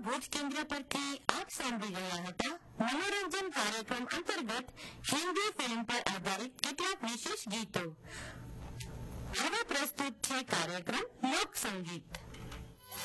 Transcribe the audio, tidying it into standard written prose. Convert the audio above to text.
ભુજ કેન્દ્ર પરથી આપ સાંભળી રહ્યા હતા મનોરંજન કાર્યક્રમ અંતર્ગત હિન્દી ફિલ્મ પર આધારિત કેટલાક વિશેષ ગીતો. હવે પ્રસ્તુત છે કાર્યક્રમ લોક સંગીત.